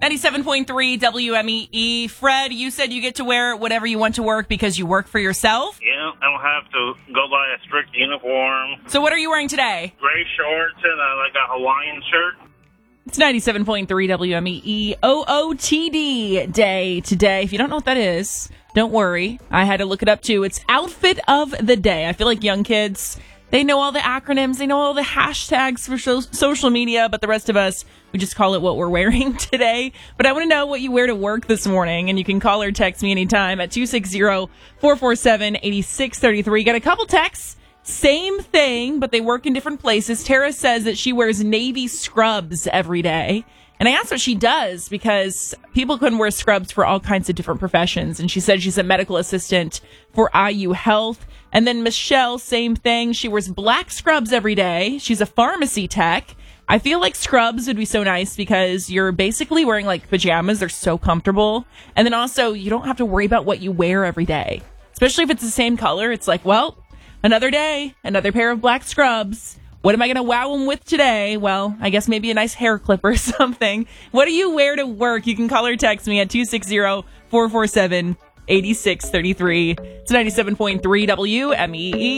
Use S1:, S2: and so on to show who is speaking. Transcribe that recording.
S1: 97.3 WMEE. Fred, you said you get to wear whatever you want to work because you work for yourself?
S2: Yeah, I don't have to go by a strict uniform.
S1: So what are you wearing today?
S2: Gray shorts and like a Hawaiian shirt.
S1: It's 97.3 WMEE OOTD Day today. If you don't know what that is, don't worry. I had to look it up too. It's Outfit of the Day. I feel like young kids, they know all the acronyms, they know all the hashtags for social media, but the rest of us, we just call it what we're wearing today. But I want to know what you wear to work this morning, and you can call or text me anytime at 260-447-8633. Got a couple texts. Same thing, but they work in different places. Tara says that she wears Navy scrubs every day. And I asked what she does because people couldn't wear scrubs for all kinds of different professions. And she said she's a medical assistant for IU Health. And then Michelle, same thing. She wears black scrubs every day. She's a pharmacy tech. I feel like scrubs would be so nice because you're basically wearing like pajamas. They're so comfortable. And then also you don't have to worry about what you wear every day, especially if it's the same color. It's like, well, another day, another pair of black scrubs. What am I going to wow them with today? Well, I guess maybe a nice hair clip or something. What do you wear to work? You can call or text me at 260-447-8633. It's 97.3 WMEE.